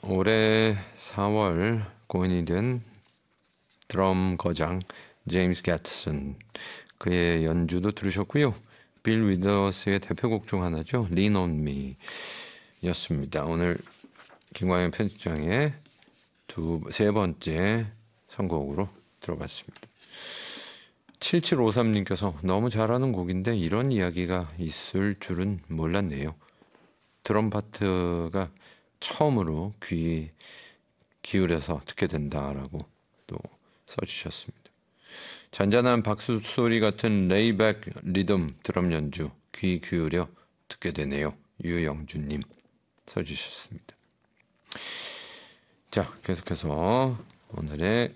올해 4월 고인이 된 드럼 거장 제임스 게트슨, 그의 연주도 들으셨고요. 빌 위더스의 대표곡 중 하나죠. Lean on Me 였습니다. 오늘 김광현 편집장의 세 번째 선곡으로 들어봤습니다. 7753님께서 너무 잘하는 곡인데 이런 이야기가 있을 줄은 몰랐네요. 드럼 파트가 처음으로 귀 기울여서 듣게 된다라고 또 써주셨습니다. 잔잔한 박수 소리 같은 레이백 리듬 드럼 연주 귀 기울여 듣게 되네요. 유영준님 써주셨습니다. 자, 계속해서 오늘의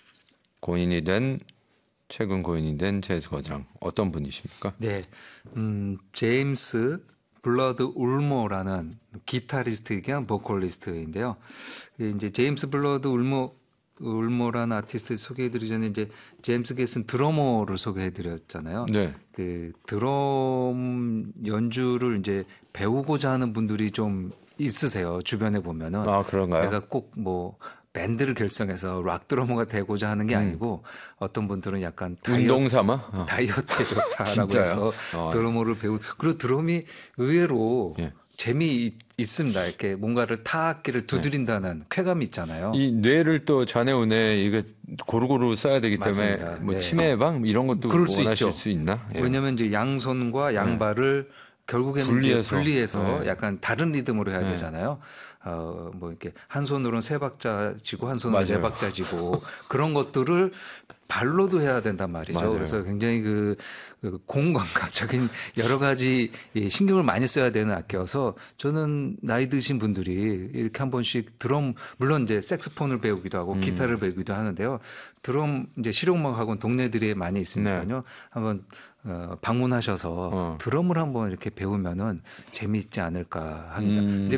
최근 고인이 된 재즈 거장 어떤 분이십니까? 네, 제임스 블러드 울모라는 기타리스트 겸 보컬리스트인데요. 이제 제임스 블러드 울모라는 아티스트 소개해드리기 전에 이제 제임스 게슨 드러머를 소개해드렸잖아요. 네. 그 드럼 연주를 이제 배우고자 하는 분들이 좀 있으세요. 주변에 보면은. 아, 그런가요? 내가 꼭 뭐 밴드를 결성해서 락 드러머가 되고자 하는 게 아니고 어떤 분들은 약간 운동 삼아? 다이어트에 좋다라고 해서 드러머를 그리고 드럼이 의외로 재미있습니다. 이렇게 뭔가를 타악기를 두드린다는 쾌감이 있잖아요. 이 뇌를 또 좌뇌우뇌 이거 고루고루 써야 되기 때문에 맞습니다. 뭐 치매 예방 이런 것도 그럴 수 원하실 있죠. 수 있나? 왜냐하면 이제 양손과 양발을 결국에는 분리해서 약간 다른 리듬으로 해야 되잖아요. 뭐 이렇게 한 손으로는 3박자 쥐고 한 손으로는 4박자 쥐고 그런 것들을 발로도 해야 된단 말이죠. 맞아요. 그래서 굉장히 그 공감각적인 여러 가지 신경을 많이 써야 되는 악기여서 저는 나이 드신 분들이 이렇게 한 번씩 드럼, 물론 이제 색스폰을 배우기도 하고 기타를 배우기도 하는데요. 드럼 이제 실용음악 학원 동네들이 많이 있으니까요. 한번 방문하셔서 드럼을 한번 이렇게 배우면은 재미있지 않을까 합니다.